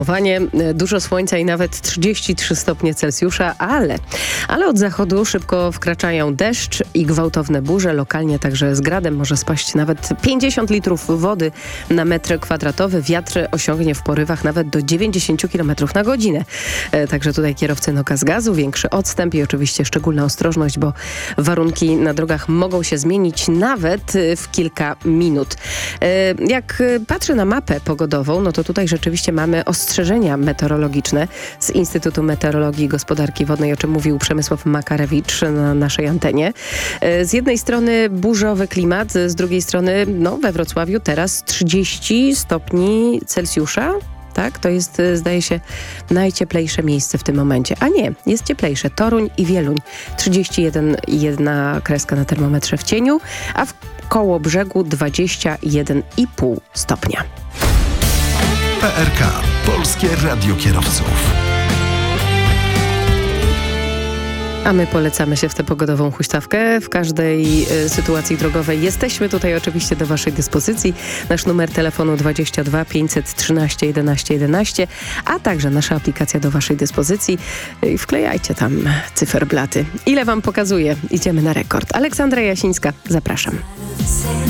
Dużo słońca i nawet 33 stopnie Celsjusza, ale od zachodu szybko wkraczają deszcz i gwałtowne burze. Lokalnie także z gradem może spaść nawet 50 litrów wody na metr kwadratowy. Wiatr osiągnie w porywach nawet do 90 km na godzinę. Także tutaj kierowcy noga z gazu, większy odstęp i oczywiście szczególna ostrożność, bo warunki na drogach mogą się zmienić nawet w kilka minut. Jak patrzę na mapę pogodową, no to tutaj rzeczywiście mamy ostrzeżenia meteorologiczne z Instytutu Meteorologii i Gospodarki Wodnej, o czym mówił Przemysław Makarewicz na naszej antenie. Z jednej strony burzowy klimat, z drugiej strony we Wrocławiu teraz 30 stopni Celsjusza. Tak, to jest, zdaje się, najcieplejsze miejsce w tym momencie. A nie, jest cieplejsze. Toruń i Wieluń. 31,1 kreska na termometrze w cieniu, a w Kołobrzegu 21,5 stopnia. PRK. Polskie Radio Kierowców. A my polecamy się w tę pogodową huśtawkę. W każdej sytuacji drogowej jesteśmy tutaj oczywiście do waszej dyspozycji. Nasz numer telefonu 22 513 11 11, a także nasza aplikacja do waszej dyspozycji. Wklejajcie tam cyferblaty. Ile wam pokazuje? Idziemy na rekord. Aleksandra Jasińska, zapraszam.